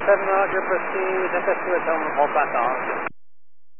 10 Roger, proceed. FS2 Hotel, hold back on.